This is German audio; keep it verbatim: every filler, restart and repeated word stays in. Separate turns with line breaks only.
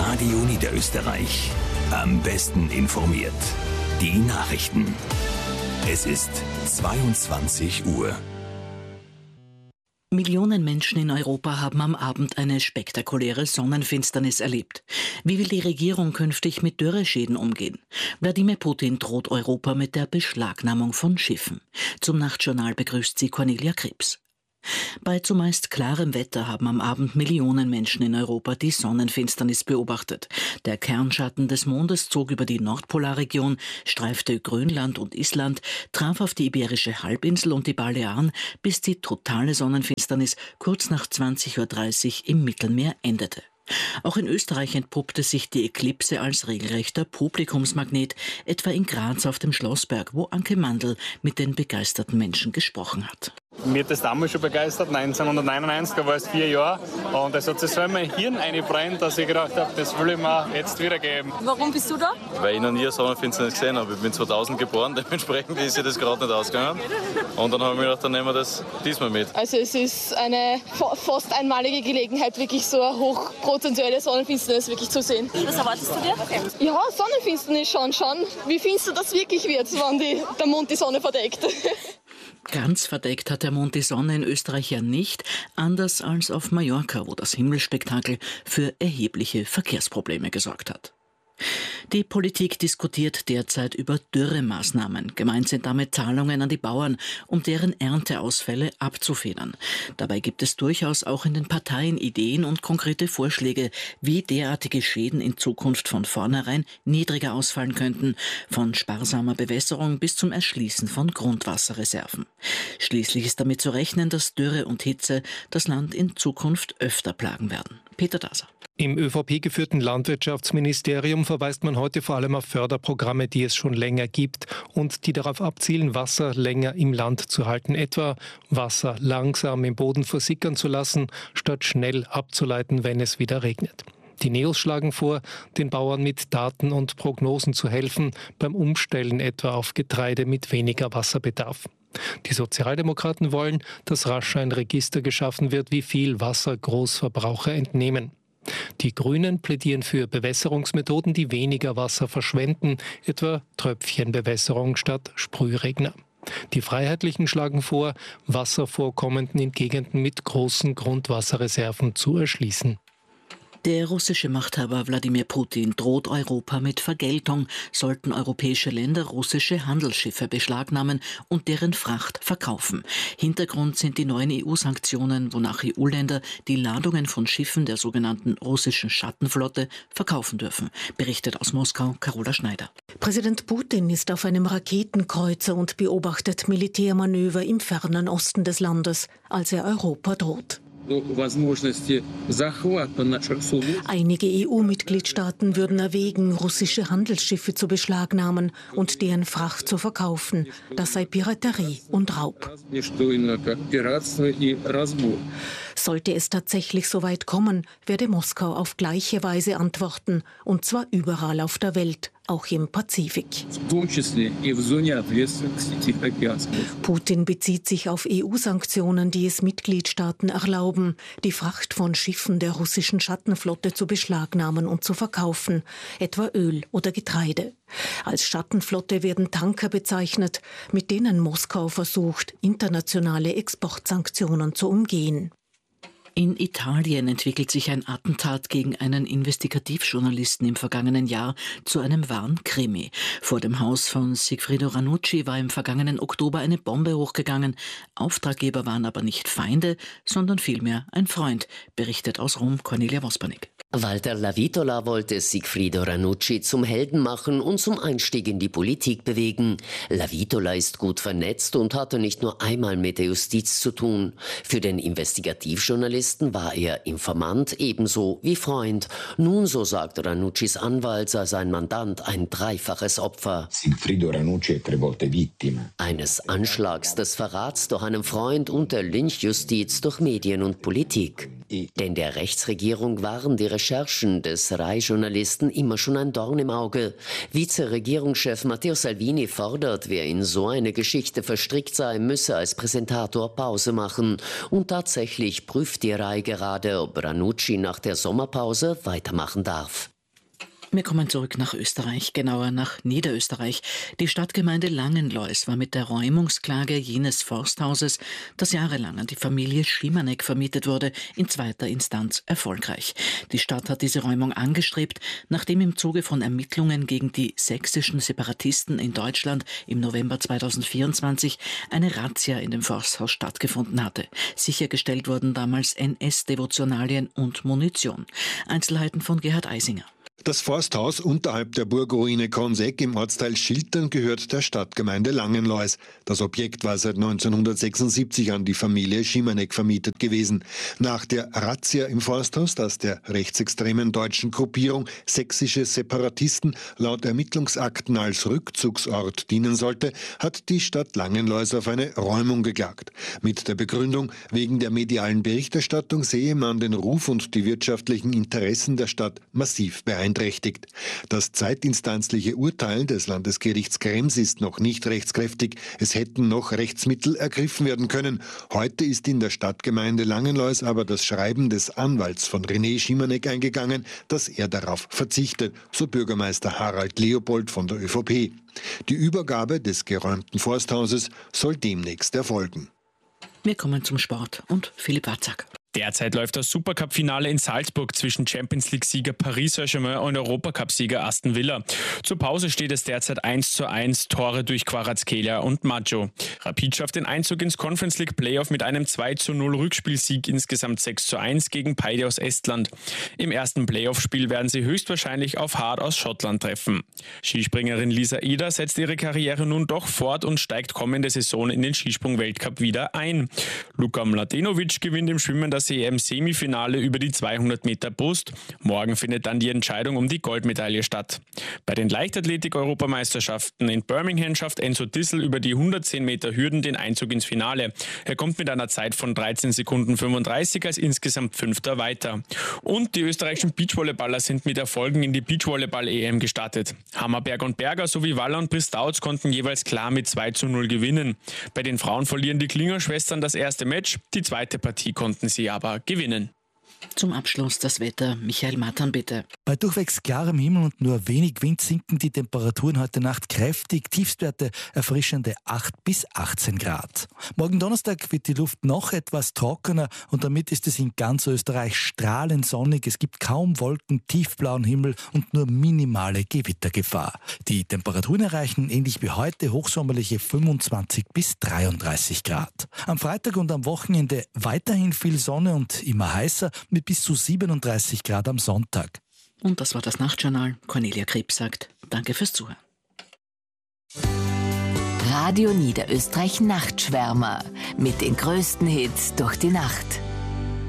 Radio Niederösterreich. Am besten informiert. Die Nachrichten. Es ist zweiundzwanzig Uhr.
Millionen Menschen in Europa haben am Abend eine spektakuläre Sonnenfinsternis erlebt. Wie will die Regierung künftig mit Dürreschäden umgehen? Wladimir Putin droht Europa mit der Beschlagnahmung von Schiffen. Zum Nachtjournal begrüßt sie Cornelia Krebs. Bei zumeist klarem Wetter haben am Abend Millionen Menschen in Europa die Sonnenfinsternis beobachtet. Der Kernschatten des Mondes zog über die Nordpolarregion, streifte Grönland und Island, traf auf die Iberische Halbinsel und die Balearen, bis die totale Sonnenfinsternis kurz nach zwanzig Uhr dreißig im Mittelmeer endete. Auch in Österreich entpuppte sich die Eklipse als regelrechter Publikumsmagnet, etwa in Graz auf dem Schlossberg, wo Anke Mandl mit den begeisterten Menschen gesprochen hat.
Mir hat das damals schon begeistert, neunzehnhundertneunundneunzig, da war es vier Jahre. Und es hat sich so in mein Hirn eingebrannt, dass ich gedacht habe, das will ich mir jetzt wiedergeben.
Warum bist du da?
Weil ich noch nie eine Sonnenfinsternis gesehen habe. Ich bin zweitausend geboren, dementsprechend ist sich das gerade nicht ausgegangen. Und dann habe ich mir gedacht, dann nehmen wir das diesmal mit.
Also es ist eine fast einmalige Gelegenheit, wirklich so eine hochprozentuelle Sonnenfinsternis wirklich zu sehen. Was erwartest du dir? Okay. Ja, Sonnenfinsternis schon, schon. Wie findest du, das wirklich wird, wenn die, der Mond die Sonne verdeckt?
Ganz verdeckt hat der Mond die Sonne in Österreich ja nicht, anders als auf Mallorca, wo das Himmelspektakel für erhebliche Verkehrsprobleme gesorgt hat. Die Politik diskutiert derzeit über Dürremaßnahmen. Gemeint sind damit Zahlungen an die Bauern, um deren Ernteausfälle abzufedern. Dabei gibt es durchaus auch in den Parteien Ideen und konkrete Vorschläge, wie derartige Schäden in Zukunft von vornherein niedriger ausfallen könnten, von sparsamer Bewässerung bis zum Erschließen von Grundwasserreserven. Schließlich ist damit zu rechnen, dass Dürre und Hitze das Land in Zukunft öfter plagen werden. Peter Daser.
Im ÖVP-geführten Landwirtschaftsministerium verweist man heute vor allem auf Förderprogramme, die es schon länger gibt und die darauf abzielen, Wasser länger im Land zu halten. Etwa Wasser langsam im Boden versickern zu lassen, statt schnell abzuleiten, wenn es wieder regnet. Die Neos schlagen vor, den Bauern mit Daten und Prognosen zu helfen, beim Umstellen etwa auf Getreide mit weniger Wasserbedarf. Die Sozialdemokraten wollen, dass rasch ein Register geschaffen wird, wie viel Wasser Großverbraucher entnehmen. Die Grünen plädieren für Bewässerungsmethoden, die weniger Wasser verschwenden, etwa Tröpfchenbewässerung statt Sprühregner. Die Freiheitlichen schlagen vor, Wasservorkommenden in Gegenden mit großen Grundwasserreserven zu erschließen.
Der russische Machthaber Wladimir Putin droht Europa mit Vergeltung, sollten europäische Länder russische Handelsschiffe beschlagnahmen und deren Fracht verkaufen. Hintergrund sind die neuen E U-Sanktionen, wonach E U-Länder die Ladungen von Schiffen der sogenannten russischen Schattenflotte verkaufen dürfen, berichtet aus Moskau Carola Schneider.
Präsident Putin ist auf einem Raketenkreuzer und beobachtet Militärmanöver im fernen Osten des Landes, als er Europa droht. Einige E U-Mitgliedstaaten würden erwägen, russische Handelsschiffe zu beschlagnahmen und deren Fracht zu verkaufen. Das sei Piraterie und Raub. Sollte es tatsächlich so weit kommen, werde Moskau auf gleiche Weise antworten, und zwar überall auf der Welt, auch im Pazifik. Putin bezieht sich auf E U-Sanktionen, die es Mitgliedstaaten erlauben, die Fracht von Schiffen der russischen Schattenflotte zu beschlagnahmen und zu verkaufen, etwa Öl oder Getreide. Als Schattenflotte werden Tanker bezeichnet, mit denen Moskau versucht, internationale Exportsanktionen zu umgehen.
In Italien entwickelt sich ein Attentat gegen einen Investigativjournalisten im vergangenen Jahr zu einem wahren Krimi. Vor dem Haus von Sigfrido Ranucci war im vergangenen Oktober eine Bombe hochgegangen. Auftraggeber waren aber nicht Feinde, sondern vielmehr ein Freund, berichtet aus Rom Cornelia Wospanik.
Walter Lavitola wollte Sigfrido Ranucci zum Helden machen und zum Einstieg in die Politik bewegen. Lavitola ist gut vernetzt und hatte nicht nur einmal mit der Justiz zu tun. Für den Investigativjournalisten war er Informant ebenso wie Freund. Nun, so sagt Ranuccis Anwalt, sei sein Mandant ein dreifaches Opfer.
Sigfrido Ranucci è tre volte vittima.
Eines Anschlags, des Verrats durch einen Freund und der Lynchjustiz durch Medien und Politik. Denn der Rechtsregierung waren die Recherchen des Rai-Journalisten immer schon ein Dorn im Auge. Vize-Regierungschef Matteo Salvini fordert, wer in so eine Geschichte verstrickt sei, müsse als Präsentator Pause machen. Und tatsächlich prüft die Rai gerade, ob Ranucci nach der Sommerpause weitermachen darf.
Wir kommen zurück nach Österreich, genauer nach Niederösterreich. Die Stadtgemeinde Langenlois war mit der Räumungsklage jenes Forsthauses, das jahrelang an die Familie Schimanek vermietet wurde, in zweiter Instanz erfolgreich. Die Stadt hat diese Räumung angestrebt, nachdem im Zuge von Ermittlungen gegen die sächsischen Separatisten in Deutschland im November zweitausendvierundzwanzig eine Razzia in dem Forsthaus stattgefunden hatte. Sichergestellt wurden damals N S-Devotionalien und Munition. Einzelheiten von Gerhard Eisinger.
Das Forsthaus unterhalb der Burgruine Konseck im Ortsteil Schiltern gehört der Stadtgemeinde Langenlois. Das Objekt war seit neunzehnhundertsechsundsiebzig an die Familie Schimanek vermietet gewesen. Nach der Razzia im Forsthaus, das der rechtsextremen deutschen Gruppierung Sächsische Separatisten laut Ermittlungsakten als Rückzugsort dienen sollte, hat die Stadt Langenlois auf eine Räumung geklagt. Mit der Begründung, wegen der medialen Berichterstattung sehe man den Ruf und die wirtschaftlichen Interessen der Stadt massiv beeinträchtigt. Das zweitinstanzliche Urteil des Landesgerichts Krems ist noch nicht rechtskräftig. Es hätten noch Rechtsmittel ergriffen werden können. Heute ist in der Stadtgemeinde Langenlois aber das Schreiben des Anwalts von René Schimanek eingegangen, dass er darauf verzichtet, so Bürgermeister Harald Leopold von der ÖVP. Die Übergabe des geräumten Forsthauses soll demnächst erfolgen.
Wir kommen zum Sport und Philipp Watzak.
Derzeit läuft das Supercup-Finale in Salzburg zwischen Champions-League-Sieger Paris Saint-Germain und Europacup-Sieger Aston Villa. Zur Pause steht es derzeit eins zu eins, Tore durch Kvaratskhelia und Maggio. Rapid schafft den Einzug ins Conference League Playoff mit einem zwei zu null Rückspielsieg, insgesamt sechs zu eins gegen Paide aus Estland. Im ersten Playoff-Spiel werden sie höchstwahrscheinlich auf Hart aus Schottland treffen. Skispringerin Lisa Eder setzt ihre Karriere nun doch fort und steigt kommende Saison in den Skisprung-Weltcup wieder ein. Luka Mladenovic gewinnt im Schwimmen das E M-Semifinale über die zweihundert Meter Brust. Morgen findet dann die Entscheidung um die Goldmedaille statt. Bei den Leichtathletik-Europameisterschaften in Birmingham schafft Enzo Dissel über die hundertzehn Meter Hürden den Einzug ins Finale. Er kommt mit einer Zeit von dreizehn Sekunden fünfunddreißig als insgesamt Fünfter weiter. Und die österreichischen Beachvolleyballer sind mit Erfolgen in die Beachvolleyball-E M gestartet. Hammerberg und Berger sowie Waller und Pristauz konnten jeweils klar mit zwei zu null gewinnen. Bei den Frauen verlieren die Klinger-Schwestern das erste Match, die zweite Partie konnten sie aber gewinnen.
Zum Abschluss das Wetter. Michael Mattern, bitte.
Bei durchwegs klarem Himmel und nur wenig Wind sinken die Temperaturen heute Nacht kräftig. Tiefstwerte erfrischende acht bis achtzehn Grad. Morgen Donnerstag wird die Luft noch etwas trockener und damit ist es in ganz Österreich strahlend sonnig. Es gibt kaum Wolken, tiefblauen Himmel und nur minimale Gewittergefahr. Die Temperaturen erreichen ähnlich wie heute hochsommerliche fünfundzwanzig bis dreiunddreißig Grad. Am Freitag und am Wochenende weiterhin viel Sonne und immer heißer mit bis zu siebenunddreißig Grad am Sonntag.
Und das war das Nachtjournal. Cornelia Krebs sagt Danke fürs Zuhören.
Radio Niederösterreich Nachtschwärmer mit den größten Hits durch die Nacht.